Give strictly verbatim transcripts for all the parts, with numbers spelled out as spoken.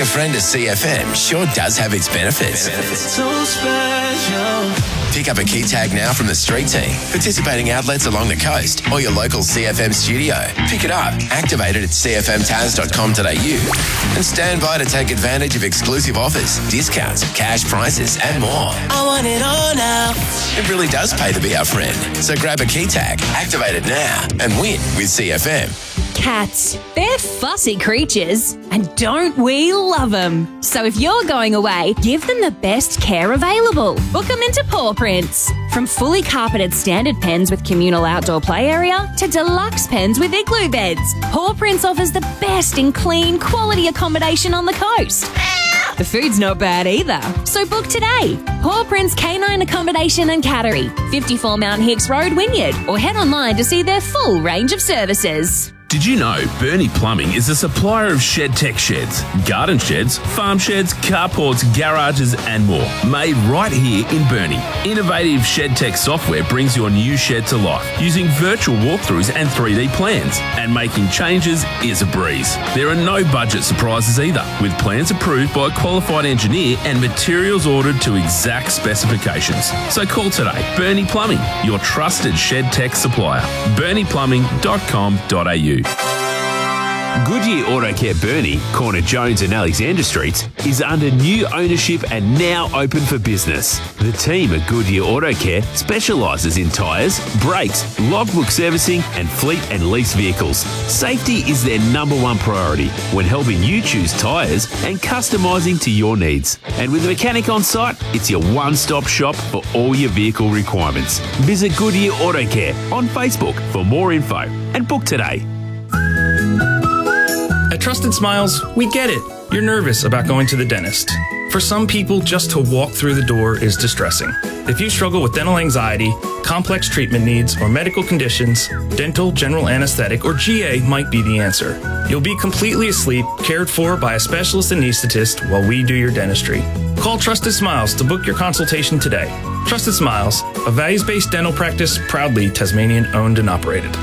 a friend to C F M sure does have its benefits. So special. Pick up a key tag now from the street team, participating outlets along the coast, or your local C F M studio. Pick it up, activate it at c f m taz dot com dot a u, and stand by to take advantage of exclusive offers, discounts, cash prices, and more. I want it all now. It really does pay to be our friend. So grab a key tag, activate it now, and win with C F M. Cats. They're fussy creatures, and don't we love them? So if you're going away, give them the best care available. Book them into Paw Prints. From fully carpeted standard pens with communal outdoor play area to deluxe pens with igloo beds, Paw Prints offers the best in clean, quality accommodation on the coast. The food's not bad either, so book today. Paw Prints Canine Accommodation and Cattery, fifty-four Mount Hicks Road, Wynyard, or head online to see their full range of services. Did you know Bernie Plumbing is a supplier of shed tech sheds, garden sheds, farm sheds, carports, garages and more, made right here in Bernie. Innovative shed tech software brings your new shed to life using virtual walkthroughs and three D plans, and making changes is a breeze. There are no budget surprises either, with plans approved by a qualified engineer and materials ordered to exact specifications. So call today. Bernie Plumbing, your trusted shed tech supplier. bernie plumbing dot com dot a u. Goodyear Auto Care Burnie, corner Jones and Alexander Streets, is under new ownership and now open for business. The team at Goodyear Auto Care specialises in tyres, brakes, logbook servicing and fleet and lease vehicles. Safety is their number one priority when helping you choose tyres and customising to your needs. And with a mechanic on site, it's your one-stop shop for all your vehicle requirements. Visit Goodyear Auto Care on Facebook for more info and book today. At Trusted Smiles, we get it. You're nervous about going to the dentist. For some people, just to walk through the door is distressing. If you struggle with dental anxiety, complex treatment needs, or medical conditions, dental, general anesthetic, or G A might be the answer. You'll be completely asleep, cared for by a specialist anesthetist while we do your dentistry. Call Trusted Smiles to book your consultation today. Trusted Smiles, a values-based dental practice proudly Tasmanian-owned and operated.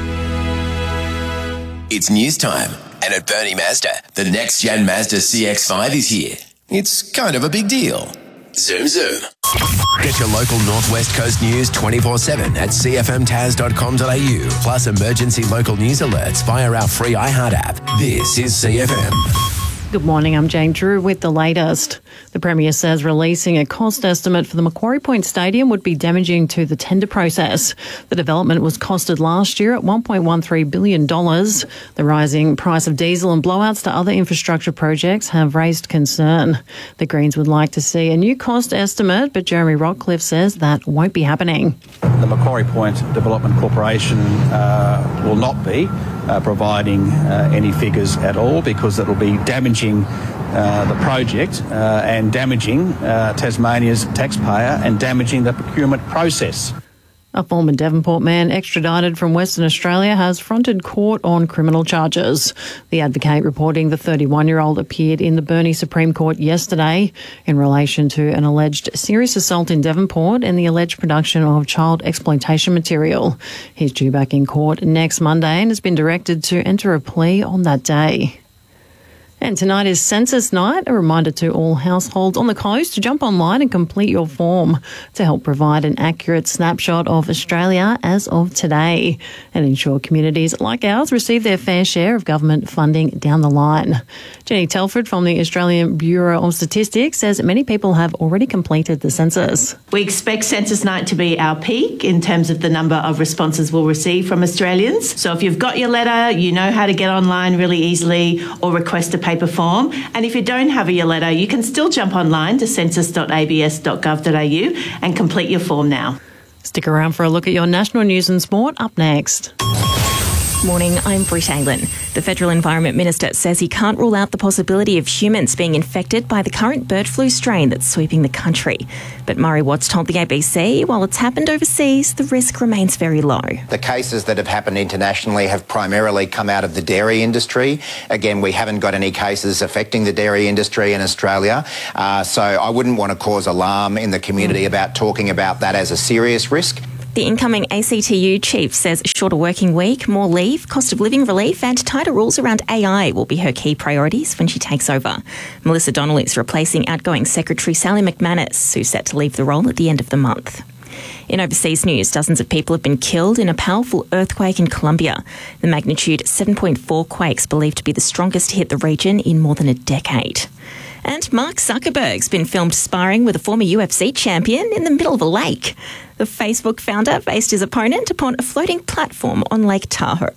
It's news time. And at Bernie Mazda, the next-gen Mazda C X five is here. It's kind of a big deal. Zoom, zoom. Get your local Northwest Coast news twenty-four seven at c f m taz dot com dot a u, plus emergency local news alerts via our free iHeart app. This is C F M. Good morning, I'm Jane Drew with the latest. The Premier says releasing a cost estimate for the Macquarie Point Stadium would be damaging to the tender process. The development was costed last year at one point one three billion dollars. The rising price of diesel and blowouts to other infrastructure projects have raised concern. The Greens would like to see a new cost estimate, but Jeremy Rockcliffe says that won't be happening. The Macquarie Point Development Corporation uh, will not be uh, providing uh, any figures at all, because it will be damaging Uh, the project uh, and damaging uh, Tasmania's taxpayer and damaging the procurement process. A former Devonport man extradited from Western Australia has fronted court on criminal charges. The Advocate reporting the thirty-one-year-old appeared in the Burnie Supreme Court yesterday in relation to an alleged serious assault in Devonport and the alleged production of child exploitation material. He's due back in court next Monday and has been directed to enter a plea on that day. And tonight is Census Night, a reminder to all households on the coast to jump online and complete your form to help provide an accurate snapshot of Australia as of today and ensure communities like ours receive their fair share of government funding down the line. Jenny Telford from the Australian Bureau of Statistics says many people have already completed the census. We expect Census Night to be our peak in terms of the number of responses we'll receive from Australians. So if you've got your letter, you know how to get online really easily or request a paper form. And if you don't have your letter, you can still jump online to census dot a b s dot gov dot a u and complete your form now. Stick around for a look at your national news and sport up next. Morning, I'm Britt Aylan. The Federal Environment Minister says he can't rule out the possibility of humans being infected by the current bird flu strain that's sweeping the country. But Murray Watts told the A B C while it's happened overseas, the risk remains very low. The cases that have happened internationally have primarily come out of the dairy industry. Again, we haven't got any cases affecting the dairy industry in Australia. Uh, so I wouldn't want to cause alarm in the community about talking about that as a serious risk. The incoming A C T U chief says a shorter working week, more leave, cost of living relief and tighter rules around A I will be her key priorities when she takes over. Melissa Donnelly is replacing outgoing Secretary Sally McManus, who's set to leave the role at the end of the month. In overseas news, dozens of people have been killed in a powerful earthquake in Colombia. The magnitude seven point four quake's believed to be the strongest to hit the region in more than a decade. And Mark Zuckerberg's been filmed sparring with a former U F C champion in the middle of a lake. The Facebook founder faced his opponent upon a floating platform on Lake Tahoe.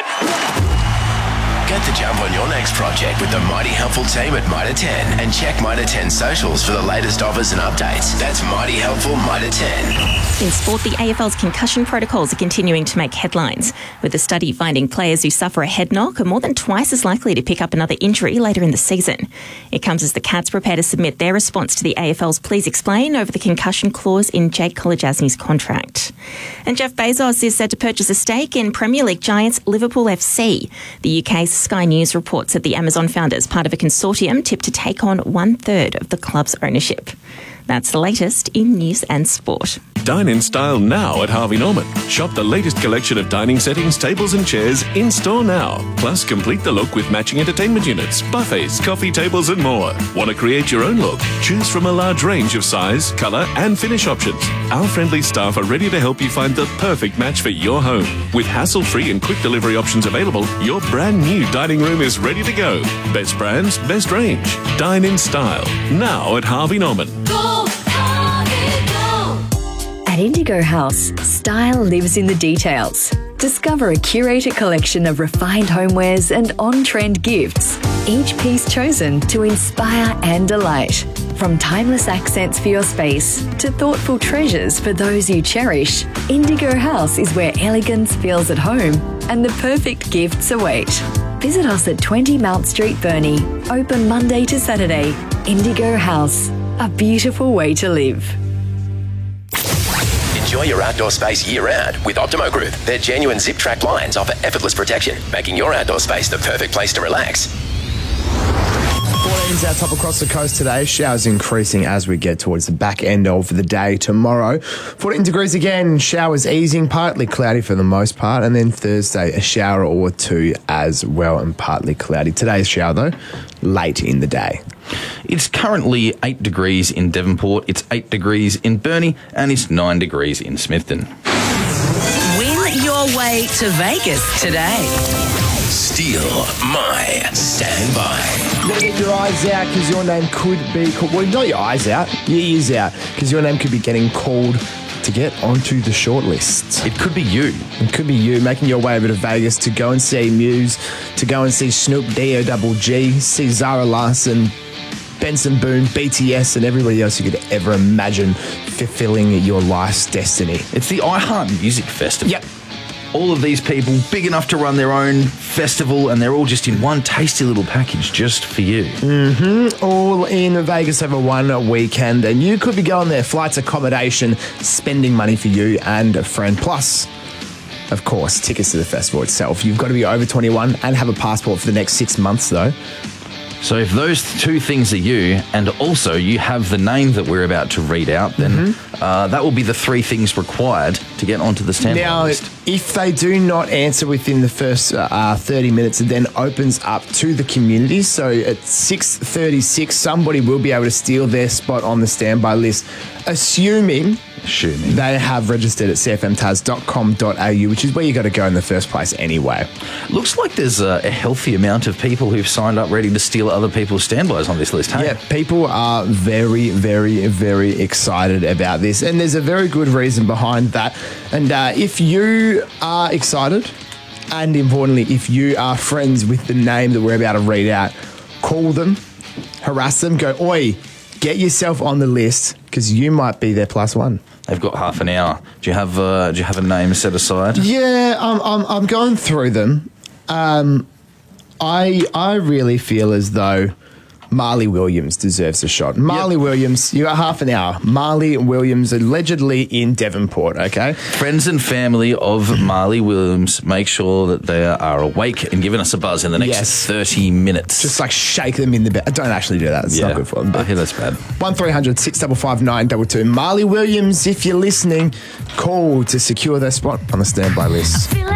Get the jump on your next project with the Mighty Helpful team at Mitre ten and check Mitre ten socials for the latest offers and updates. That's Mighty Helpful Mitre ten. In sport, the A F L's concussion protocols are continuing to make headlines, with a study finding players who suffer a head knock are more than twice as likely to pick up another injury later in the season. It comes as the Cats prepare to submit their response to the A F L's Please Explain over the concussion clause in Jake Kolodjasny's contract. And Jeff Bezos is set to purchase a stake in Premier League giants Liverpool F C. The U K's Sky News reports that the Amazon founders, part of a consortium, tipped to take on one-third of the club's ownership. That's the latest in news and sport. Dine in style now at Harvey Norman. Shop the latest collection of dining settings, tables and chairs in store now. Plus, complete the look with matching entertainment units, buffets, coffee tables and more. Want to create your own look? Choose from a large range of size, colour and finish options. Our friendly staff are ready to help you find the perfect match for your home. With hassle-free and quick delivery options available, your brand new dining room is ready to go. Best brands, best range. Dine in style now at Harvey Norman. At Indigo House, style lives in the details. Discover a curated collection of refined homewares and on-trend gifts, each piece chosen to inspire and delight. From timeless accents for your space to thoughtful treasures for those you cherish, Indigo House is where elegance feels at home and the perfect gifts await. Visit us at twenty Mount Street, Burnie. Open Monday to Saturday. Indigo House, a beautiful way to live. Enjoy your outdoor space year-round with Optimo Group. Their genuine zip-track blinds offer effortless protection, making your outdoor space the perfect place to relax. fourteens our top across the coast today. Showers increasing as we get towards the back end of the day tomorrow. fourteen degrees again. Showers easing, partly cloudy for the most part. And then Thursday, a shower or two as well and partly cloudy. Today's shower, though, late in the day. It's currently eight degrees in Devonport, it's eight degrees in Burnie, and it's nine degrees in Smithton. Win your way to Vegas today. Steal my standby. You gotta get your eyes out because your name could be called. Well, not your eyes out, your ears out, because your name could be getting called to get onto the shortlist. It could be you. It could be you making your way over to Vegas to go and see Muse, to go and see Snoop D O Double G, see Zara Larsson, Benson Boone, B T S, and everybody else you could ever imagine fulfilling your life's destiny. It's the iHeart Music Festival. Yep. All of these people big enough to run their own festival, and they're all just in one tasty little package just for you. Mm-hmm. All in Vegas over one weekend, and you could be going there. Flights, accommodation, spending money for you and a friend. Plus, of course, tickets to the festival itself. You've got to be over twenty-one and have a passport for the next six months, though. So if those two things are you, and also you have the name that we're about to read out, then mm-hmm. uh, that will be the three things required to get onto the standby now, list. If they do not answer within the first uh, thirty minutes, it then opens up to the community. So at six thirty-six, somebody will be able to steal their spot on the standby list, assuming... Assuming. They have registered at c f m tas dot com dot a u, which is where you got to go in the first place anyway. Looks like there's a, a healthy amount of people who've signed up ready to steal other people's standbys on this list, hey? Yeah, people are very, very, very excited about this, and there's a very good reason behind that. And uh, if you are excited, and importantly, if you are friends with the name that we're about to read out, call them, harass them, go, oi, get yourself on the list, because you might be their plus one. They've got half an hour. Do you have uh, do you have a name set aside? Yeah, I'm I'm, I'm going through them. Um, I I really feel as though Marley Williams deserves a shot. Marley yep. Williams, you got half an hour. Marley Williams, allegedly in Devonport, okay? Friends and family of Marley Williams, make sure that they are awake and giving us a buzz in the next yes. thirty minutes. Just like shake them in the bed. Don't actually do that. It's yeah. not good for them. I hear that's bad. one three hundred six five five nine two two. Marley Williams, if you're listening, call to secure their spot on the standby list.